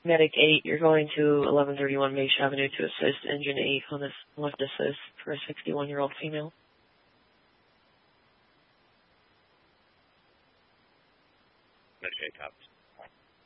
Medic 8, you're going to 1131 Maish Avenue to assist Engine 8 on this left assist for a 61-year-old female. Medic 8 copies.